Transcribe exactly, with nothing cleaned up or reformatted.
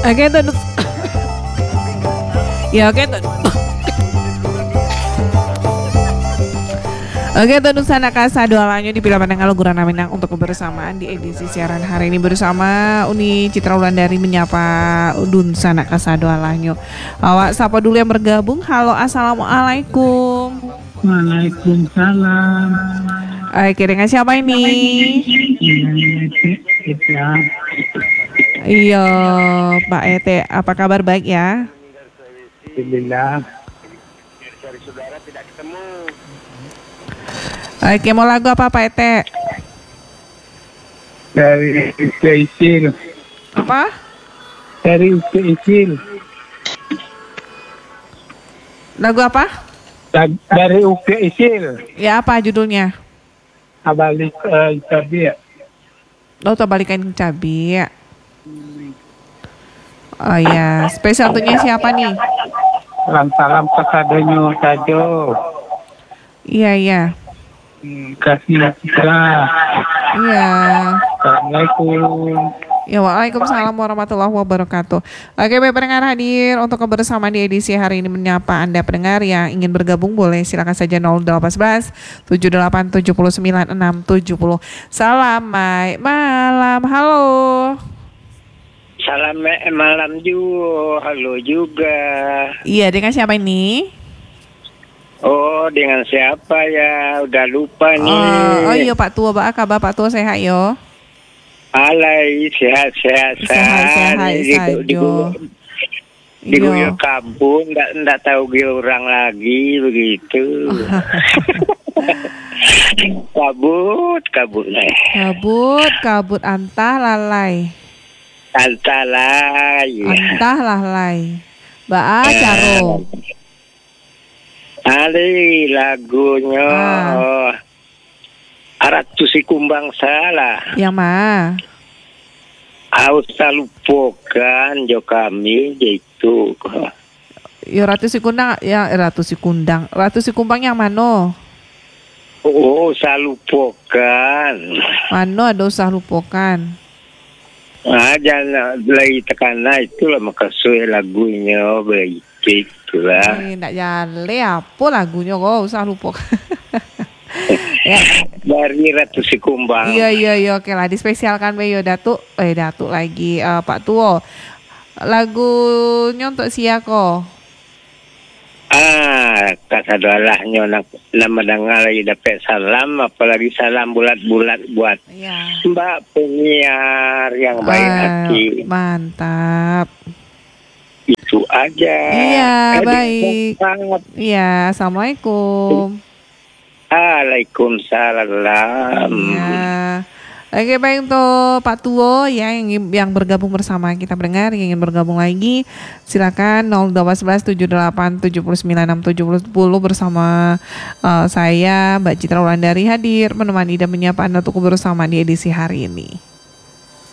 Oke, tuh. Ya, oke, tuh. Oke, tentu sana kasa dua lanyo di Pila Pandangal Gurana Minang untuk kebersamaan di edisi siaran hari ini bersama Uni Citra Wulandari menyapa Udun sana kasa dua lanyo. Awak sapa dulu yang bergabung. Halo, assalamualaikum. Waalaikumsalam. Oke, dengan siapa ini? Iya, Iya, Pak Ete, apa kabar baik ya? Alhamdulillah. Oke, mau lagu apa Pak Ete? Dari Uke Isil. Apa? Dari Uke Isil. Lagu apa? Dari Uke Isil. Ya, apa judulnya? Abalik uh, Cabi ya. Lo oh, balikan cabai. Oh ya, spesial untuknya siapa nih? Salam salam kasadonyo sajo. Iya iya. Hmm, kasih kita. Iya. Assalamualaikum. Ya, waalaikumsalam warahmatullahi wabarakatuh. Oke, baik pendengar hadir untuk kebersamaan di edisi hari ini menyapa Anda pendengar yang ingin bergabung boleh silakan saja nol delapan satu satu tujuh delapan tujuh sembilan enam tujuh nol. Selamat malam. Halo. Selamat malam juga. Halo juga. Iya, dengan siapa ini? Oh, dengan siapa ya? Udah lupa nih. Oh, oh iya Pak Tua, Pak kabar Pak Tua sehat yo. Alai sehat-sehat Sehat-sehat saja. Di gue kampung, nggak nggak tahu gue orang lagi begitu. kabut, kabut lah. Kabut, kabut antah lalai. Antah lah. Antah lalai. Ba caro. Ali lagunya. Ah. Oh. Ratu si kumbang salah. Yang mah? Aus lupokan jo kami gitu. Ya Ratu si Kundang, ya Ratu si Kundang. Ratu si Kumbang yang mano? Oh, salupokan. Mano ada usah lupokan. Ah, jangan lagi tekana itulah maka sesuai lagunya baik itulah. Eh, ndak jale apa lagunya kok usah lupokan. Ya. Dari Ratu si Kumbang. Iya iya iya oke lah dispesialkan Beyo Datuk eh Datuk lagi uh, Pak Tuo. Lagunya untuk siapa? Ah, kata doalah nyona nama dengar lagi dapat salam apalagi salam bulat-bulat buat Iya. Mbak penyiar yang baik Ah, hati. mantap. Itu aja. Iya, Eh, baik. banget. Iya, assalamualaikum. Waalaikumsalam. Ya. Oke baik untuk Pak Tuo ya yang yang bergabung bersama kita pendengar yang ingin bergabung lagi silakan nol dua satu tujuh delapan tujuh sembilan enam tujuh nol bersama uh, saya Mbak Citra Wulandari hadir menemani dan menyapa Anda untuk bersama di edisi hari ini.